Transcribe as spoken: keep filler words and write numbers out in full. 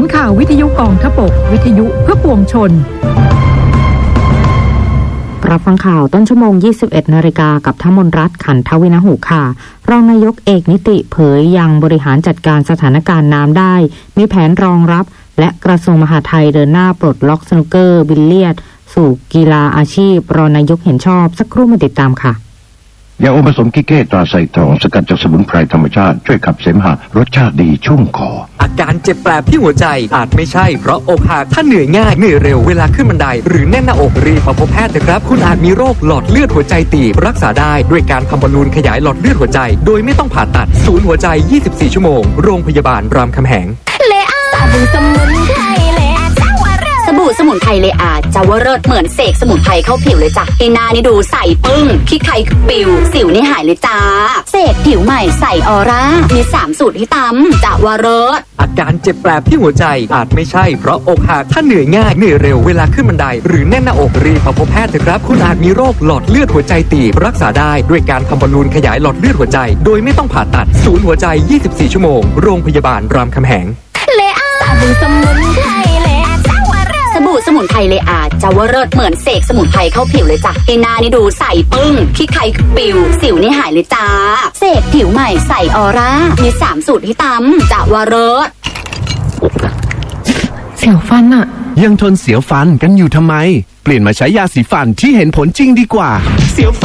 ข่าววิทยุกองทพบกวิทยุเพื่อปวงชนรับฟังข่าวต้นชั่วโมง ยี่สิบเอ็ดนาฬิกากับท่านมนรัตน์ขันทวินหูค่ะรองนายกเอกนิติเผยยังบริหารจัดการสถานการณ์น้ำได้มีแผนรองรับและกระทรวงมหาดไทยเดินหน้าปลดล็อกสนุกเกอร์บิลเลียดสู่กีฬาอาชีพรองนายกเห็นชอบสักครู่มาติดตามค่ะยาอมผสมกิเก้ตราไซตรองสกัดจากสมุนไพรธรรมชาติช่วยขับเสมหะรสชาติดีชุ่มคออาการเจ็บแปลบที่หัวใจอาจไม่ใช่เพราะอกหักถ้าเหนื่อยง่ายเหนื่อยเร็วเวลาขึ้นบันไดหรือแน่นหน้าอกรีบมาพบแพทย์นะครับคุณอาจมีโรคหลอดเลือดหัวใจตีบรักษาได้ด้วยการทำบอลลูนขยายหลอดเลือดหัวใจโดยไม่ต้องผ่าตัดศูนย์หัวใจยี่สิบสี่ชั่วโมงโรงพยาบาลรามคำแหงเลอาสบู่สมุนไพรเลอาเจ้าวรสสบู่สมุนไพรเลอาเจ้าวรสเหมือนเสกสมุนไพรเข้าผิวเลยจ้ะที่หน้านี่ดูใสปึ้งขี้ไข่ปิวสิวนี่หายเลยจ้าเสกผิวใหม่ใสออร่ามีสามสูตรที่ตำเจ้าวรสอาการเจ็บแปลบที่หัวใจอาจไม่ใช่เพราะอกหักถ้าเหนื่อยง่ายเหนื่อยเร็วเวลาขึ้นบันไดหรือแน่นหน้าอกรีบมาพบแพทย์นะครับคุณอาจมีโรคหลอดเลือดหัวใจตีบรักษาได้ด้วยการทำบอลลูนขยายหลอดเลือดหัวใจโดยไม่ต้องผ่าตัดศูนย์หัวใจยี่สิบสี่ชั่วโมงโรงพยาบาลรามคำแหงเลอาสบู่สมุนไพรเลอาเจ้าวรสสบู่สมุนไพรเลอาเจ้าวรสเหมือนเสกสมุนไพรเข้าผิวเลยจ้ะที่หน้านี่ดูใสปึ้งขี้ไข่ปิวสิวนี่หายเลยจ้าเสกผิวใหม่ใสออร่ามีสามสูตรที่ตำเจ้าวรสเสียวฟันอะยังทนเสียวฟันกันอยู่ทำไมเปลี่ยนมาใช้ยาสีฟันที่เห็นผลจริงดีกว่าเสียวฟัน